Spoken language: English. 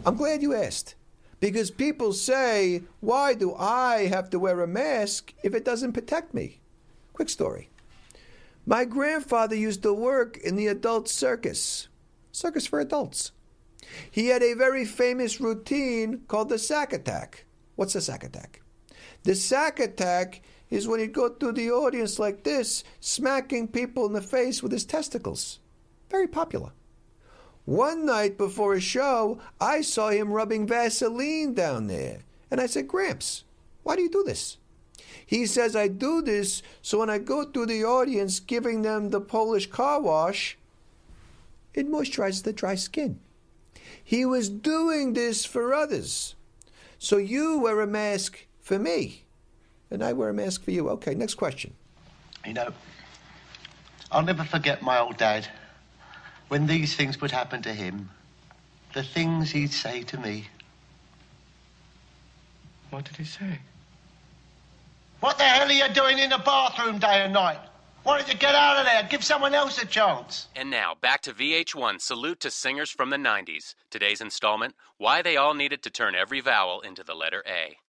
I'm glad you asked. Because people say, why do I have to wear a mask if it doesn't protect me? Quick story. My grandfather used to work in the adult circus for adults. He had a very famous routine called the sack attack. What's the sack attack? The sack attack is when he'd go through the audience like this, smacking people in the face with his testicles. Very popular. One night before a show, I saw him rubbing Vaseline down there. And I said, Gramps, why do you do this? He says, I do this so when I go through the audience giving them the Polish car wash, it moisturizes the dry skin. He was doing this for others. So you wear a mask for me, and I wear a mask for you. Okay, next question. You know, I'll never forget my old dad. When these things would happen to him, the things he'd say to me. What did he say? What the hell are you doing in the bathroom day and night? Why don't you get out of there? Give someone else a chance. And now, back to VH1 Salute to Singers from the 90s. Today's installment, Why They All Needed to Turn Every Vowel into the letter A.